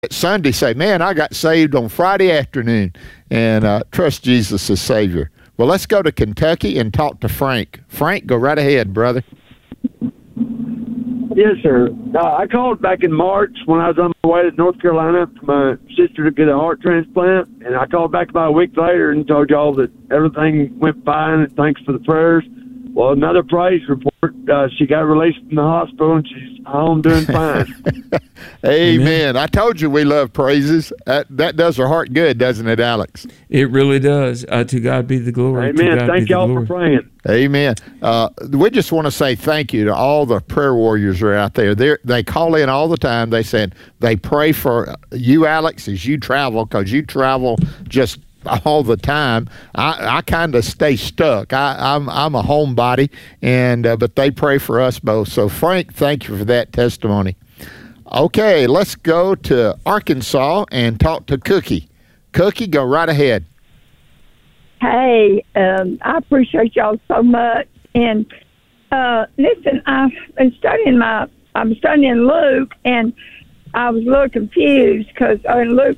Sunday say, man, I got saved on Friday afternoon, and trust Jesus as Savior. Well, let's go to Kentucky and talk to Frank. Frank, go right ahead, brother. Yes, sir. I called back in March when I was on my way to North Carolina for my sister to get a heart transplant, and I called back about a week later and told y'all that everything went fine, and thanks for the prayers. Well, another praise report. She got released from the hospital, and she's home doing fine. Amen. I told you we love praises. That does our heart good, doesn't it, Alex? It really does. To God be the glory. Amen. Thank y'all for praying. Amen. We just want to say thank you to all the prayer warriors who are out there. They call in all the time. They said they pray for you, Alex, as you travel, because you travel just all the time. I kind of stay stuck. I'm a homebody, and but they pray for us both. So, Frank, thank you for that testimony. Okay, let's go to Arkansas and talk to Cookie. Cookie, go right ahead. Hey, I appreciate y'all so much. And listen, I'm studying Luke, and I was a little confused because in Luke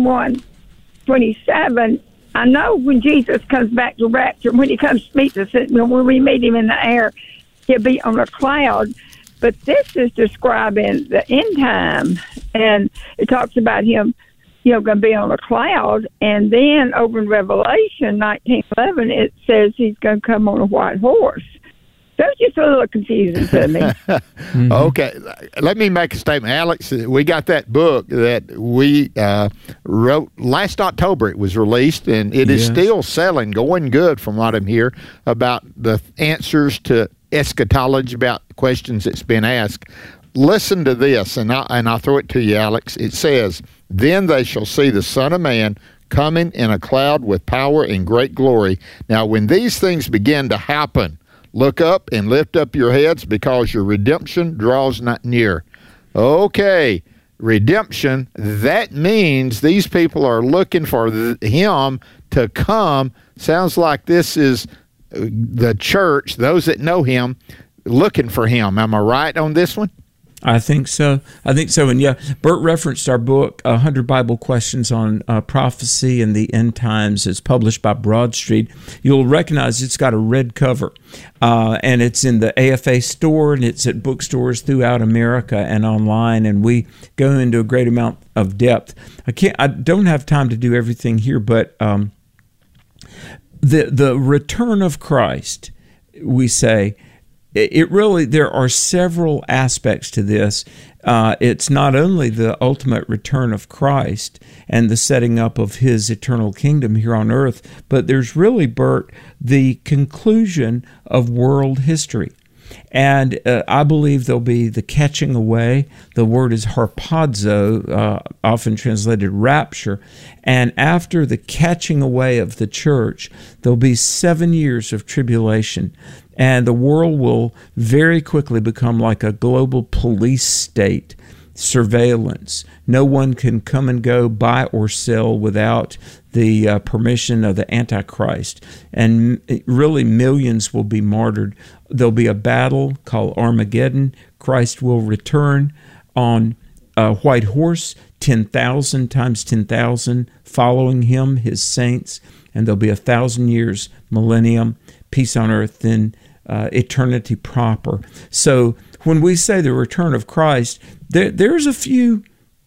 21:27, I know when Jesus comes back to rapture, when he comes to meet us, when we meet him in the air, he'll be on a cloud. But this is describing the end time, and it talks about him, going to be on a cloud. And then over in Revelation 19:11, it says he's going to come on a white horse. So it's just a little confusing to me. Mm-hmm. Okay, let me make a statement. Alex, we got that book that we wrote last October. It was released, and it is still selling, going good from what I'm hearing, about the answers to eschatology, about questions that's been asked. Listen to this, and I'll throw it to you, Alex. It says, "Then they shall see the Son of Man coming in a cloud with power and great glory. Now, when these things begin to happen, look up and lift up your heads, because your redemption draws not near." Okay, redemption, that means these people are looking for him to come. Sounds like this is the church, those that know him, looking for him. Am I right on this one? I think so. And yeah, Bert referenced our book, 100 Bible Questions on Prophecy and the End Times. It's published by Broad Street. You'll recognize it's got a red cover, and it's in the AFA store, and it's at bookstores throughout America and online, and we go into a great amount of depth. I don't have time to do everything here, but the return of Christ, we say, there are several aspects to this. It's not only the ultimate return of Christ and the setting up of his eternal kingdom here on earth, but there's really, Bert, the conclusion of world history. And I believe there'll be the catching away. The word is harpazo, often translated rapture. And after the catching away of the church, there'll be 7 years of tribulation. And the world will very quickly become like a global police state, surveillance. No one can come and go, buy or sell without the permission of the Antichrist. And really millions will be martyred. There'll be a battle called Armageddon. Christ will return on a white horse, 10,000 times 10,000 following him, his saints. And there'll be 1,000 years, millennium, peace on earth, then eternity proper. So when we say the return of Christ, there's a few,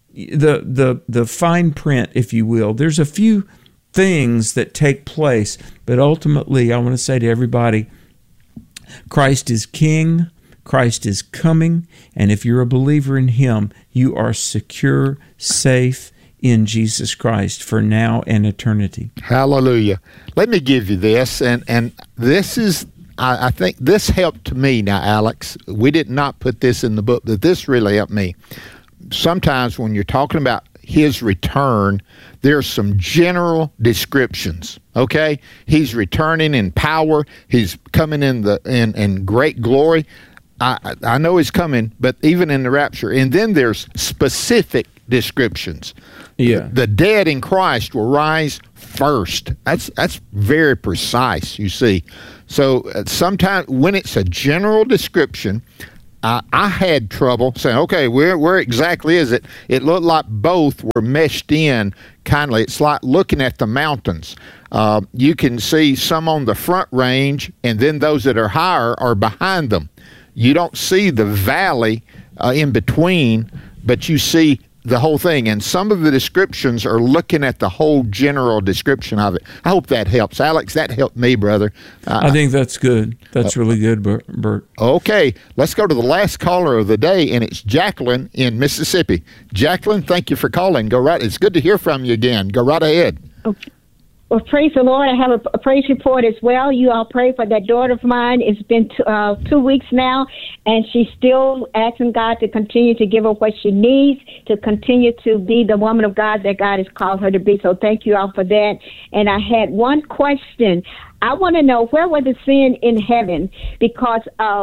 the fine print, if you will, there's a few things that take place, but ultimately I want to say to everybody, Christ is King, Christ is coming, and if you're a believer in him, you are secure, safe in Jesus Christ for now and eternity. Hallelujah. Let me give you this, and this is, I think this helped me now, Alex. We did not put this in the book, but this really helped me. Sometimes when you're talking about his return, there's some general descriptions, okay? He's returning in power. He's coming in great glory. I know he's coming, but even in the rapture. And then there's specific descriptions. Yeah. The dead in Christ will rise first. That's very precise, you see. So sometimes when it's a general description, I had trouble saying, okay, where exactly is it? It looked like both were meshed in kindly. It's like looking at the mountains. You can see some on the front range, and then those that are higher are behind them. You don't see the valley in between, but you see the whole thing. And some of the descriptions are looking at the whole general description of it. I hope that helps. Alex, that helped me, brother. I think that's good. That's really good, Bert. Okay, let's go to the last caller of the day, and it's Jacqueline in Mississippi. Jacqueline, thank you for calling. Go right. It's good to hear from you again. Go right ahead. Okay. Well, praise the Lord. I have a praise report as well. You all pray for that daughter of mine. It's been 2 weeks now, and she's still asking God to continue to give her what she needs, to continue to be the woman of God that God has called her to be. So thank you all for that. And I had one question. I want to know, where was the sin in heaven? Because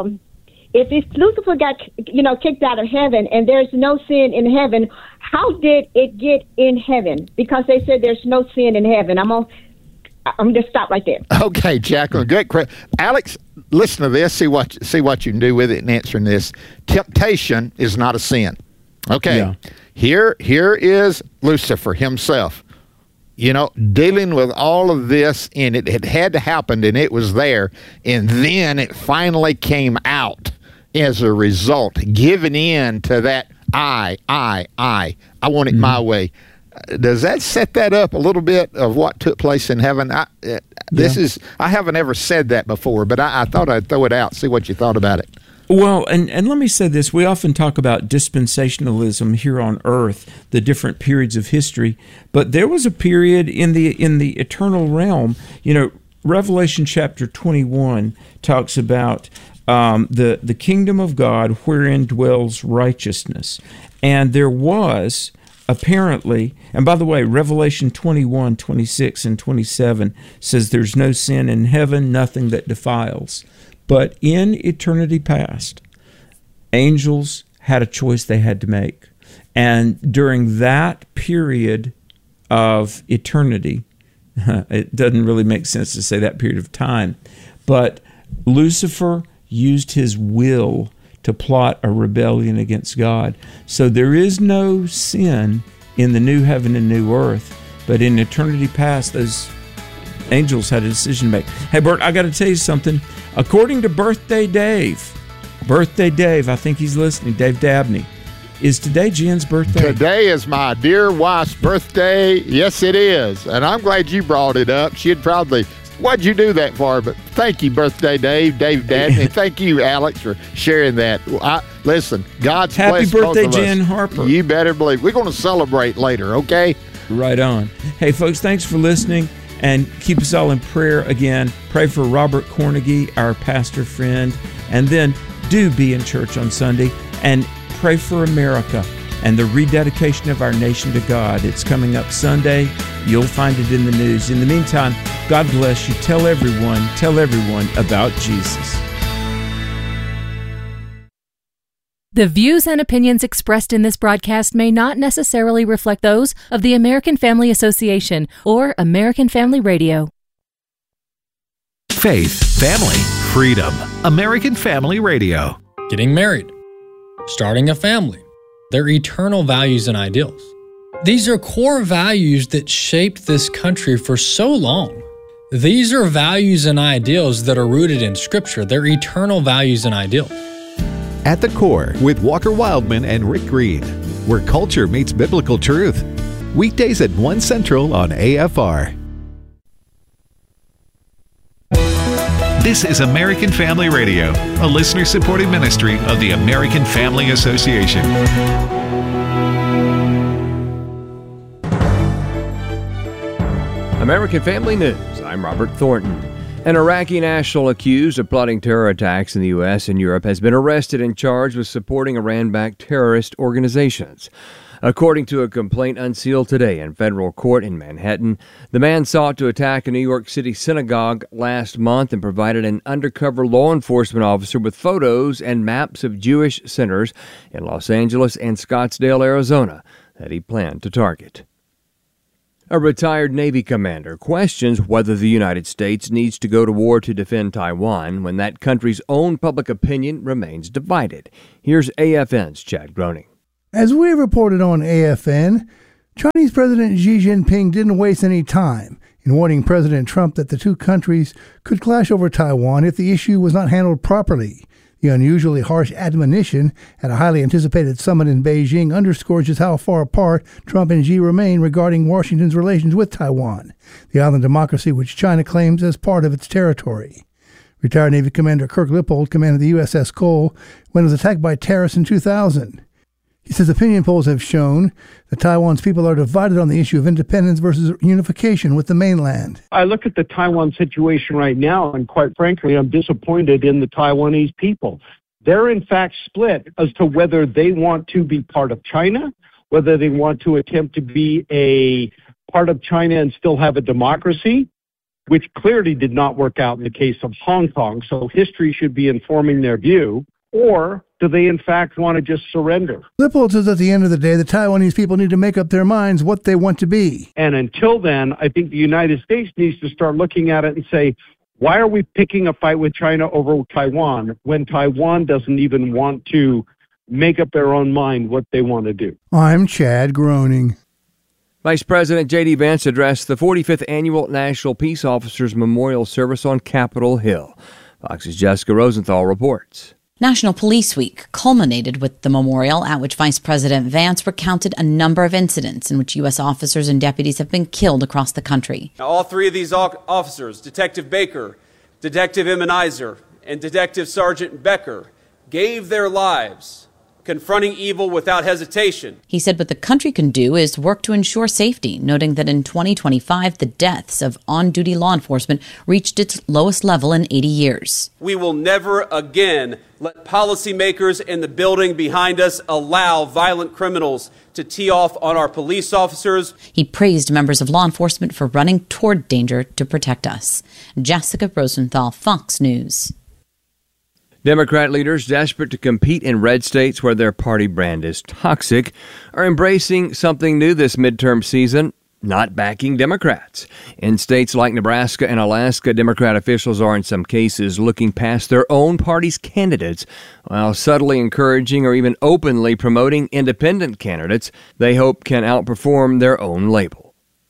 if Lucifer got kicked out of heaven and there's no sin in heaven, how did it get in heaven? Because they said there's no sin in heaven. I'm just stop right there. Okay, Jacqueline, great. Alex, listen to this. See what you can do with it in answering this. Temptation is not a sin. Okay, yeah. Here is Lucifer himself. Dealing with all of this, and it had to happen, and it was there, and then it finally came out as a result, giving in to that I want it my way. Does that set that up a little bit of what took place in heaven? I haven't ever said that before, but I thought I'd throw it out, see what you thought about it. Well, and let me say this. We often talk about dispensationalism here on earth, the different periods of history, but there was a period in the eternal realm. Revelation chapter 21 talks about the kingdom of God wherein dwells righteousness. And there was apparently, and by the way, Revelation 21, 26, and 27 says there's no sin in heaven, nothing that defiles. But in eternity past, angels had a choice they had to make. And during that period of eternity, it doesn't really make sense to say that period of time, but Lucifer used his will to plot a rebellion against God. So there is no sin in the new heaven and new earth, but in eternity past, those angels had a decision to make. Hey, Bert, I got to tell you something. According to Birthday Dave, I think he's listening, Dave Dabney, is today Jen's birthday? Today is my dear wife's birthday. Yes, it is. And I'm glad you brought it up. She'd probably... What'd you do that for? But thank you, Birthday Dave Dabney. Thank you, Alex, for sharing that. Listen, God's happy blessed birthday, both of Jen us. Harper. You better believe. We're going to celebrate later, okay? Right on. Hey, folks, thanks for listening, and keep us all in prayer again. Pray for Robert Cornegie, our pastor friend, and then do be in church on Sunday, and pray for America and the rededication of our nation to God. It's coming up Sunday. You'll find it in the news. In the meantime, God bless you. Tell everyone about Jesus. The views and opinions expressed in this broadcast may not necessarily reflect those of the American Family Association or American Family Radio. Faith, family, freedom. American Family Radio. Getting married, starting a family. They're eternal values and ideals. These are core values that shaped this country for so long. These are values and ideals that are rooted in Scripture. They're eternal values and ideals. At the Core with Walker Wildman and Rick Green, where culture meets biblical truth. Weekdays at 1 Central on AFR. This is American Family Radio, a listener-supported ministry of the American Family Association. American Family News. I'm Robert Thornton. An Iraqi national accused of plotting terror attacks in the U.S. and Europe has been arrested and charged with supporting Iran-backed terrorist organizations. According to a complaint unsealed today in federal court in Manhattan, the man sought to attack a New York City synagogue last month and provided an undercover law enforcement officer with photos and maps of Jewish centers in Los Angeles and Scottsdale, Arizona, that he planned to target. A retired Navy commander questions whether the United States needs to go to war to defend Taiwan when that country's own public opinion remains divided. Here's AFN's Chad Groening. As we reported on AFN, Chinese President Xi Jinping didn't waste any time in warning President Trump that the two countries could clash over Taiwan if the issue was not handled properly. The unusually harsh admonition at a highly anticipated summit in Beijing underscores just how far apart Trump and Xi remain regarding Washington's relations with Taiwan, the island democracy which China claims as part of its territory. Retired Navy Commander Kirk Lippold commanded the USS Cole when it was attacked by terrorists in 2000. He says opinion polls have shown that Taiwan's people are divided on the issue of independence versus unification with the mainland. I look at the Taiwan situation right now, and quite frankly, I'm disappointed in the Taiwanese people. They're in fact split as to whether they want to be part of China, whether they want to attempt to be a part of China and still have a democracy, which clearly did not work out in the case of Hong Kong, so history should be informing their view. Or do they, in fact, want to just surrender? Lippold says at the end of the day, the Taiwanese people need to make up their minds what they want to be. And until then, I think the United States needs to start looking at it and say, why are we picking a fight with China over Taiwan when Taiwan doesn't even want to make up their own mind what they want to do? I'm Chad Groening. Vice President J.D. Vance addressed the 45th Annual National Peace Officers Memorial Service on Capitol Hill. Fox's Jessica Rosenthal reports. National Police Week culminated with the memorial, at which Vice President Vance recounted a number of incidents in which U.S. officers and deputies have been killed across the country. Now, all three of these officers, Detective Baker, Detective Immenizer, and Detective Sergeant Becker, gave their lives confronting evil without hesitation. He said what the country can do is work to ensure safety, noting that in 2025, the deaths of on-duty law enforcement reached its lowest level in 80 years. We will never again let policymakers in the building behind us allow violent criminals to tee off on our police officers. He praised members of law enforcement for running toward danger to protect us. Jessica Rosenthal, Fox News. Democrat leaders desperate to compete in red states where their party brand is toxic are embracing something new this midterm season, not backing Democrats. In states like Nebraska and Alaska, Democrat officials are in some cases looking past their own party's candidates while subtly encouraging or even openly promoting independent candidates they hope can outperform their own label.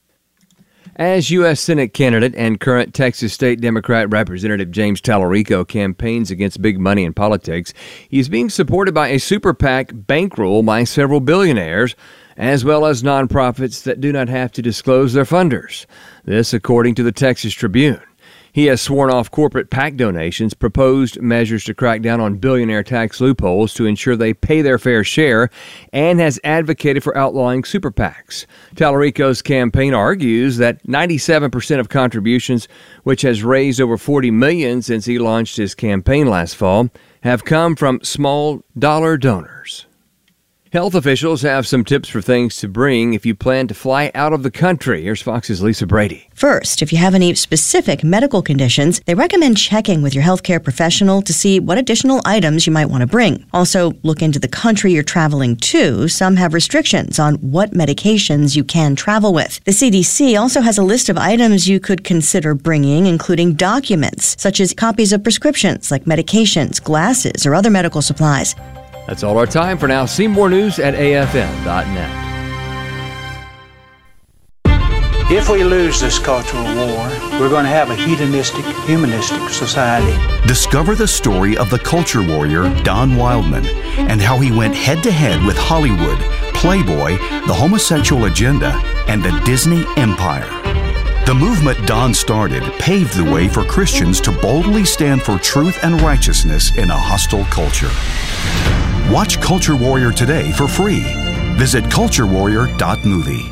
As U.S. Senate candidate and current Texas State Democrat Representative James Tallarico campaigns against big money in politics, he's being supported by a super PAC bankroll by several billionaires, as well as nonprofits that do not have to disclose their funders. This, according to the Texas Tribune. He has sworn off corporate PAC donations, proposed measures to crack down on billionaire tax loopholes to ensure they pay their fair share, and has advocated for outlawing super PACs. Tallarico's campaign argues that 97% of contributions, which has raised over $40 million since he launched his campaign last fall, have come from small dollar donors. Health officials have some tips for things to bring if you plan to fly out of the country. Here's Fox's Lisa Brady. First, if you have any specific medical conditions, they recommend checking with your healthcare professional to see what additional items you might want to bring. Also, look into the country you're traveling to. Some have restrictions on what medications you can travel with. The CDC also has a list of items you could consider bringing, including documents, such as copies of prescriptions like medications, glasses, or other medical supplies. That's all our time for now. See more news at afm.net. If we lose this cultural war, we're going to have a hedonistic, humanistic society. Discover the story of the culture warrior Don Wildman and how he went head-to-head with Hollywood, Playboy, the homosexual agenda, and the Disney Empire. The movement Don started paved the way for Christians to boldly stand for truth and righteousness in a hostile culture. Watch Culture Warrior today for free. Visit culturewarrior.movie.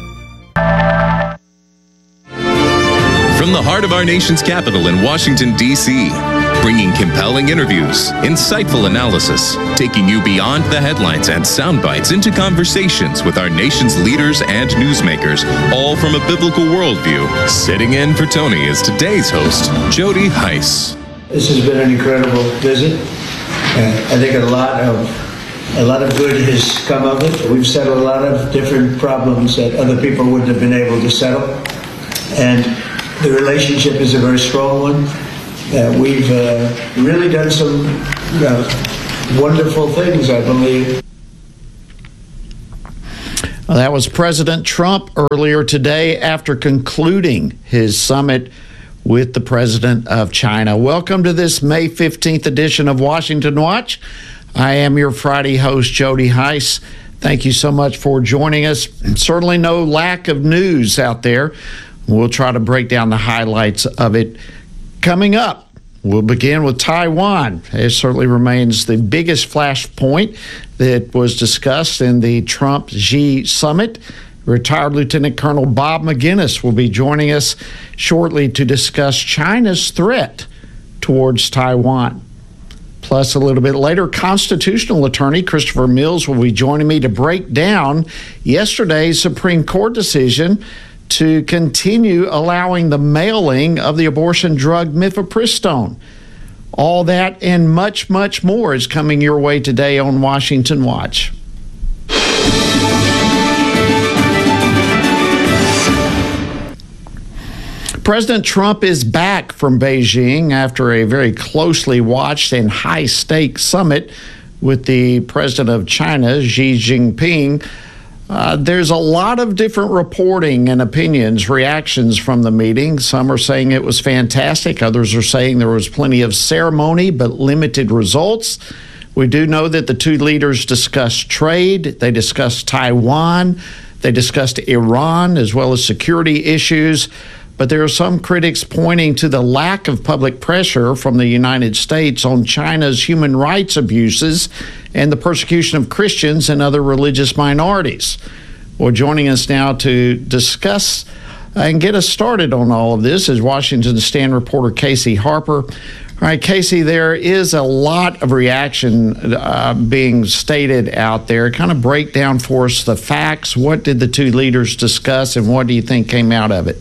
From the heart of our nation's capital in Washington, D.C., bringing compelling interviews, insightful analysis, taking you beyond the headlines and sound bites into conversations with our nation's leaders and newsmakers, all from a biblical worldview. Sitting in for Tony is today's host, Jody Heiss. This has been an incredible visit. I think a lot of A lot of good has come of it. We've settled a lot of different problems that other people wouldn't have been able to settle. And the relationship is a very strong one. We've really done some wonderful things, I believe. Well, that was President Trump earlier today after concluding his summit with the president of China. Welcome to this May 15th edition of Washington Watch. I am your Friday host, Jody Heiss. Thank you so much for joining us. Certainly no lack of news out there. We'll try to break down the highlights of it coming up. We'll begin with Taiwan. It certainly remains the biggest flashpoint that was discussed in the Trump-Xi summit. Retired Lieutenant Colonel Bob McGinnis will be joining us shortly to discuss China's threat towards Taiwan. Plus, a little bit later, constitutional attorney Christopher Mills will be joining me to break down yesterday's Supreme Court decision to continue allowing the mailing of the abortion drug mifepristone. All that and much, much more is coming your way today on Washington Watch. President Trump is back from Beijing after a very closely watched and high-stakes summit with the president of China, Xi Jinping. There's a lot of different reporting and opinions, reactions from the meeting. Some are saying it was fantastic. Others are saying there was plenty of ceremony but limited results. We do know that the two leaders discussed trade. They discussed Taiwan. They discussed Iran as well as security issues. But there are some critics pointing to the lack of public pressure from the United States on China's human rights abuses and the persecution of Christians and other religious minorities. Well, joining us now to discuss and get us started on all of this is Washington Stand reporter Casey Harper. All right, Casey, there is a lot of reaction being stated out there. Kind of break down for us the facts. What did the two leaders discuss, and what do you think came out of it?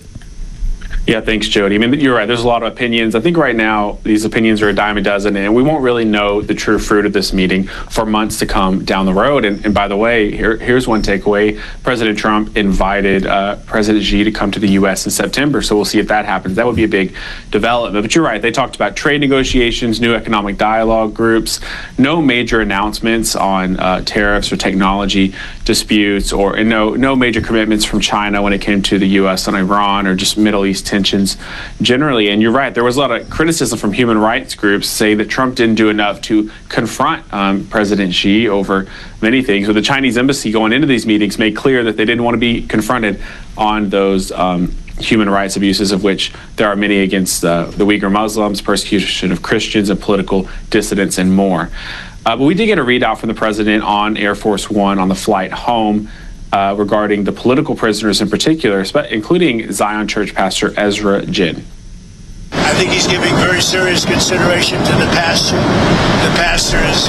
Yeah, thanks, Jody. I mean, you're right. There's a lot of opinions. I think right now these opinions are a dime a dozen, and we won't really know the true fruit of this meeting for months to come down the road. And by the way, here's one takeaway. President Trump invited President Xi to come to the U.S. in September, so we'll see if that happens. That would be a big development. But you're right. They talked about trade negotiations, new economic dialogue groups, no major announcements on tariffs or technology disputes, and no major commitments from China when it came to the U.S. on Iran or just Middle East tensions generally. And you're right, there was a lot of criticism from human rights groups saying that Trump didn't do enough to confront President Xi over many things. But the Chinese embassy going into these meetings made clear that they didn't want to be confronted on those human rights abuses, of which there are many against the Uyghur Muslims, persecution of Christians and political dissidents, and more. But we did get a readout from the president on Air Force One on the flight home regarding the political prisoners in particular, including Zion Church pastor Ezra Jin. I think he's giving very serious consideration to the pastor. The pastor has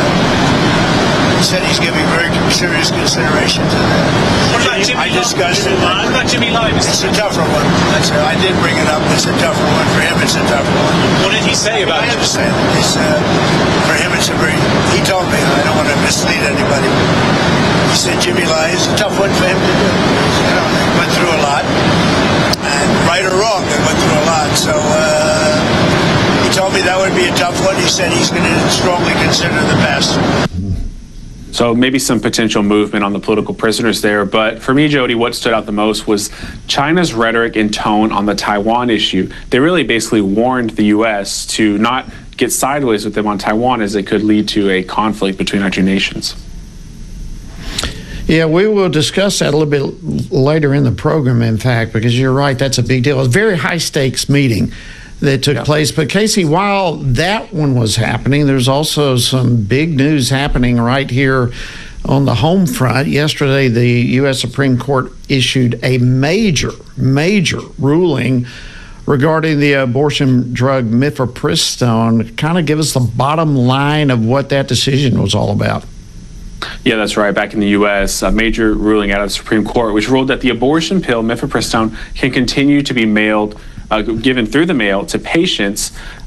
said he's giving very serious consideration to that. What about Jimmy I discussed it. What about Jimmy Love? It's a tougher one. I did bring it up. It's a tougher one. For him, it's a tougher one. What did he say about it? I understand. For him, it's he told me, I don't want to mislead anybody. He said Jimmy Lai is a tough one for him to do. They went through a lot. And right or wrong, they went through a lot. So he told me that would be a tough one. He said he's going to strongly consider the pastor. So maybe some potential movement on the political prisoners there. But for me, Jody, what stood out the most was China's rhetoric and tone on the Taiwan issue. They really basically warned the U.S. to not get sideways with them on Taiwan, as it could lead to a conflict between our two nations. Yeah, we will discuss that a little bit later in the program, in fact, because you're right, that's a big deal. It's a very high-stakes meeting that took place. But, Casey, while that one was happening, there's also some big news happening right here on the home front. Yesterday, the U.S. Supreme Court issued a major ruling regarding the abortion drug mifepristone. Kind of give us the bottom line of what that decision was all about. Yeah, that's right. Back in the U.S., a major ruling out of the Supreme Court, which ruled that the abortion pill mifepristone can continue to be given through the mail to patients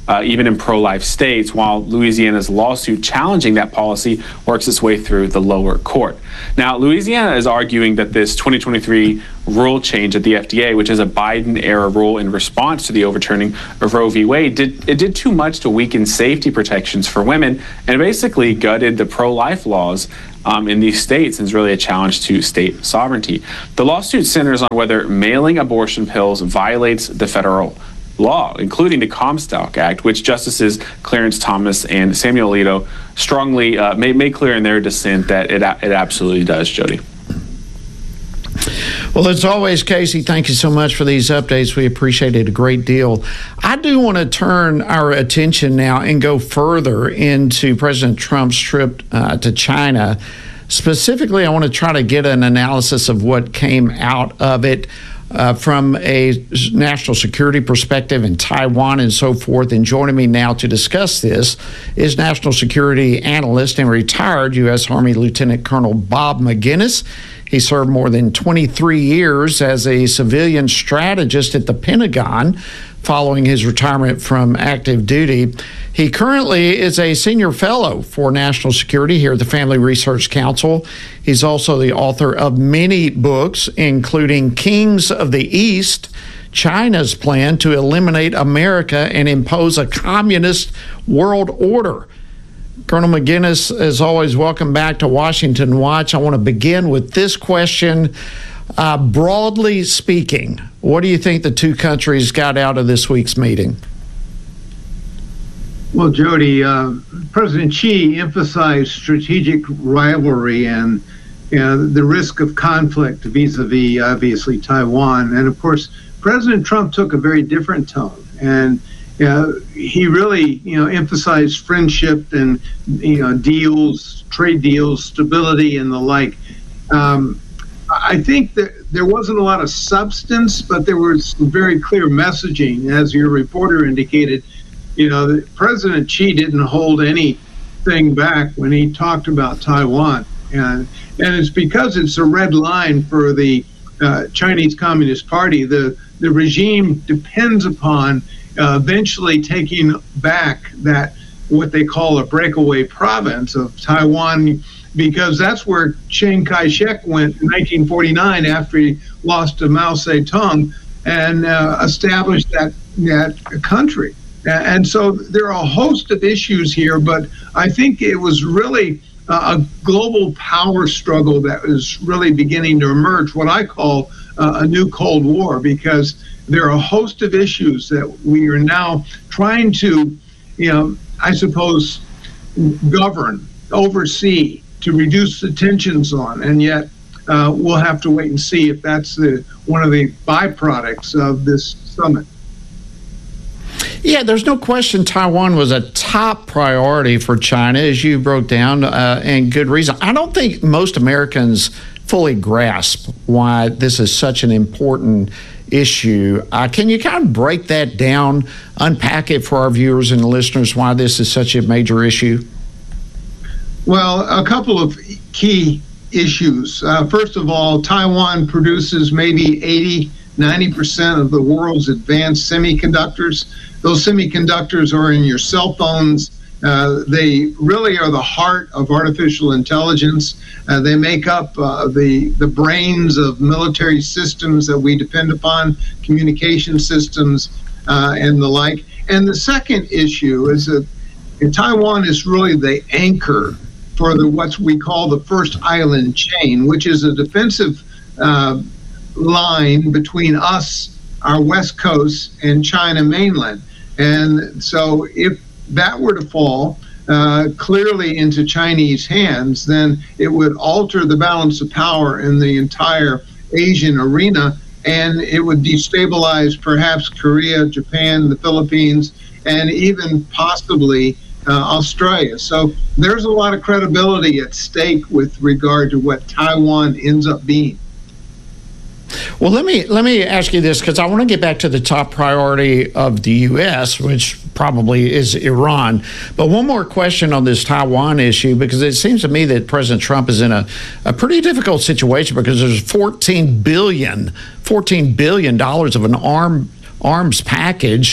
even in pro-life states, while Louisiana's lawsuit challenging that policy works its way through the lower court. Now, Louisiana is arguing that this 2023 rule change at the FDA, which is a Biden-era rule in response to the overturning of Roe v. Wade, did too much to weaken safety protections for women and basically gutted the pro-life laws in these states, and is really a challenge to state sovereignty. The lawsuit centers on whether mailing abortion pills violates the federal law, including the Comstock Act, which Justices Clarence Thomas and Samuel Alito strongly made clear in their dissent that it absolutely does, Jody. Well, as always, Casey, thank you so much for these updates. We appreciate it a great deal. I do want to turn our attention now and go further into President Trump's trip to China. Specifically, I want to try to get an analysis of what came out of it from a national security perspective in Taiwan and so forth. And joining me now to discuss this is national security analyst and retired U.S. Army Lieutenant Colonel Bob Maginnis. He served more than 23 years as a civilian strategist at the Pentagon following his retirement from active duty. He currently is a senior fellow for national security here at the Family Research Council. He's also the author of many books, including Kings of the East, China's Plan to Eliminate America and Impose a Communist World Order. Colonel Maginnis, as always, welcome back to Washington Watch. I want to begin with this question. Broadly speaking, what do you think the two countries got out of this week's meeting? Well, Jody, President Xi emphasized strategic rivalry and the risk of conflict vis-a-vis, obviously, Taiwan. And, of course, President Trump took a very different tone. And he really, emphasized friendship and, deals, trade deals, stability, and the like. I think that there wasn't a lot of substance, but there was some very clear messaging, as your reporter indicated. That President Xi didn't hold anything back when he talked about Taiwan, and it's because it's a red line for the Chinese Communist Party. The regime depends upon eventually taking back that what they call a breakaway province of Taiwan, because that's where Chiang Kai-shek went in 1949 after he lost to Mao Zedong and established that country. And so there are a host of issues here, but I think it was really a global power struggle that was really beginning to emerge, what I call a new Cold War, because there are a host of issues that we are now trying to, I suppose, govern, oversee, to reduce the tensions on, and yet we'll have to wait and see if that's one of the byproducts of this summit. Yeah, there's no question Taiwan was a top priority for China, as you broke down, and good reason. I don't think most Americans fully grasp why this is such an important issue. Can you kind of break that down, unpack it for our viewers and listeners, why this is such a major issue? Well, a couple of key issues. First of all, Taiwan produces maybe 80-90% of the world's advanced semiconductors. Those semiconductors are in your cell phones. They really are the heart of artificial intelligence. They make up the brains of military systems that we depend upon, communication systems, and the like. And the second issue is that Taiwan is really the anchor for what we call the first island chain, which is a defensive line between us, our west coast, and China mainland. And so if that were to fall clearly into Chinese hands, then it would alter the balance of power in the entire Asian arena, and it would destabilize perhaps Korea, Japan, the Philippines, and even possibly Australia. So there's a lot of credibility at stake with regard to what Taiwan ends up being. Well, let me ask you this, because I want to get back to the top priority of the U.S., which probably is Iran. But one more question on this Taiwan issue, because it seems to me that President Trump is in a pretty difficult situation, because there's $14 billion of an arms package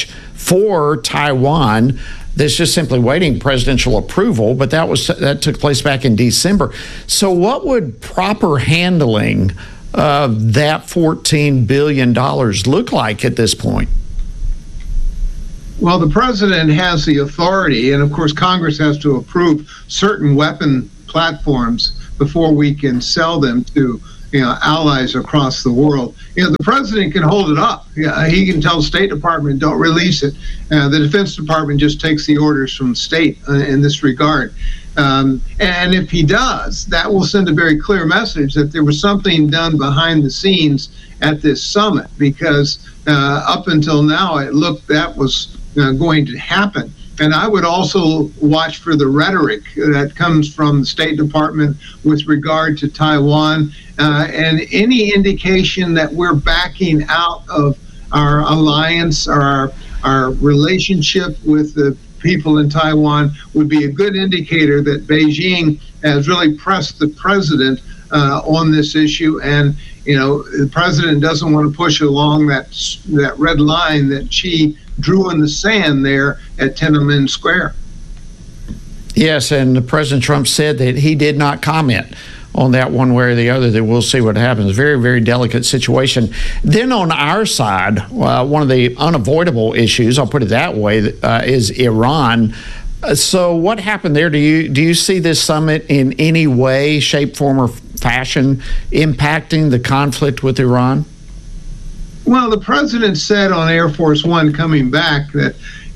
for Taiwan that's just simply waiting presidential approval, but that took place back in December. So what would proper handling of that $14 billion look like at this point? Well, the president has the authority, and of course Congress has to approve certain weapon platforms before we can sell them to allies across the world. The president can hold it up. He can tell the State Department, don't release it. The Defense Department just takes the orders from the state in this regard. And if he does, that will send a very clear message that there was something done behind the scenes at this summit, because up until now it looked that was going to happen. And I would also watch for the rhetoric that comes from the State Department with regard to Taiwan, and any indication that we're backing out of our alliance or our relationship with the people in Taiwan would be a good indicator that Beijing has really pressed the president on this issue. And, the president doesn't want to push along that red line that Xi drew in the sand there at Tiananmen Square. Yes, and President Trump said that he did not comment on that one way or the other, that we'll see what happens. Very, very delicate situation. Then on our side, one of the unavoidable issues, I'll put it that way, is Iran. So what happened there? Do you see this summit in any way, shape, form, or fashion impacting the conflict with Iran? Well, the president said on Air Force One coming back that,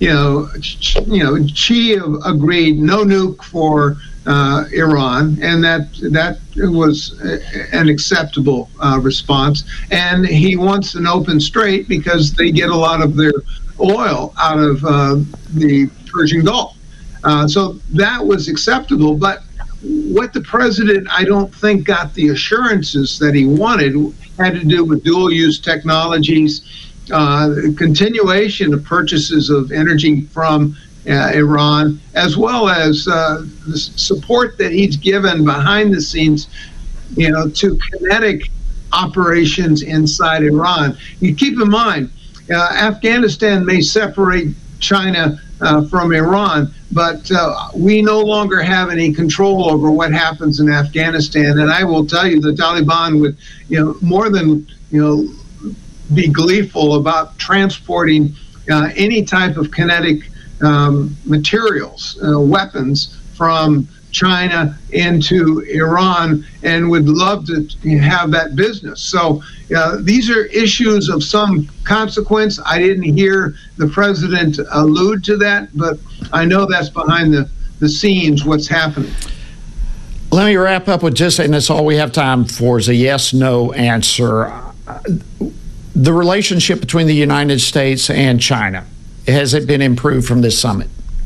Xi agreed no nuke for Iran, and that was an acceptable response. And he wants an open strait because they get a lot of their oil out of the Persian Gulf. So that was acceptable. But what the president, I don't think, got the assurances that he wanted had to do with dual-use technologies, continuation of purchases of energy from Iran, as well as the support that he's given behind the scenes, to kinetic operations inside Iran. You keep in mind, Afghanistan may separate China from Iran, but we no longer have any control over what happens in Afghanistan. And I will tell you, the Taliban would, more than be gleeful about transporting any type of kinetic materials, weapons from China into Iran, and would love to have that business. So these are issues of some consequence. I didn't hear the president allude to that, but I know that's behind the scenes what's happening. Let me wrap up with just, and that's all we have time for, is a yes-no answer. The relationship between the United States and China, has it been improved from this summit?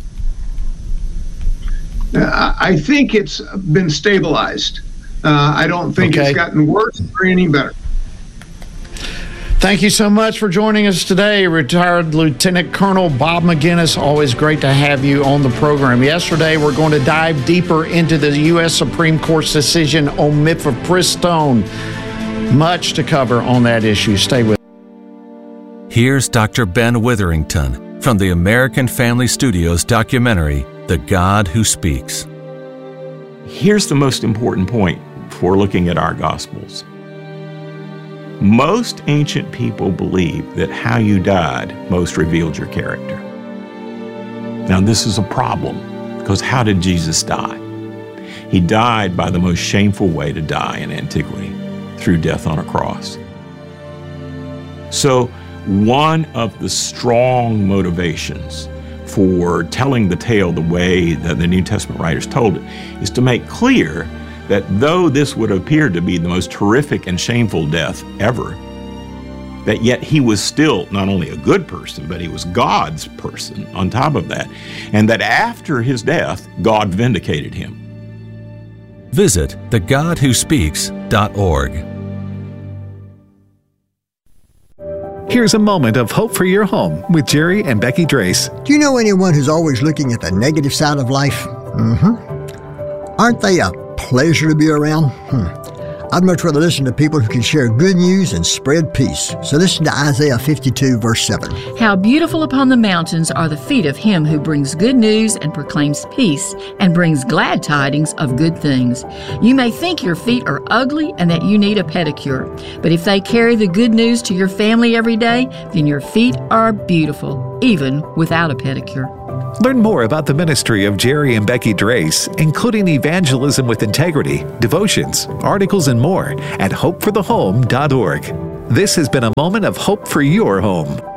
I think it's been stabilized. I don't think it's gotten worse or any better. Thank you so much for joining us today, retired Lieutenant Colonel Bob Maginnis. Always great to have you on the program. Yesterday, we're going to dive deeper into the U.S. Supreme Court's decision on mifepristone. Much to cover on that issue. Stay with us. Here's Dr. Ben Witherington from the American Family Studios documentary, The God Who Speaks. Here's the most important point for looking at our Gospels. Most ancient people believed that how you died most revealed your character. Now, this is a problem, because how did Jesus die? He died by the most shameful way to die in antiquity, through death on a cross. So, one of the strong motivations for telling the tale the way that the New Testament writers told it is to make clear that though this would appear to be the most horrific and shameful death ever, that yet he was still not only a good person, but he was God's person on top of that, and that after his death, God vindicated him. Visit thegodwhospeaks.org. Here's a moment of hope for your home with Jerry and Becky Drace. Do you know anyone who's always looking at the negative side of life? Aren't they a pleasure to be around? I'd much rather listen to people who can share good news and spread peace. So listen to Isaiah 52, verse 7. How beautiful upon the mountains are the feet of him who brings good news and proclaims peace and brings glad tidings of good things. You may think your feet are ugly and that you need a pedicure, but if they carry the good news to your family every day, then your feet are beautiful, even without a pedicure. Learn more about the ministry of Jerry and Becky Drace, including evangelism with integrity, devotions, articles, and more at hopeforthehome.org. This has been a moment of hope for your home.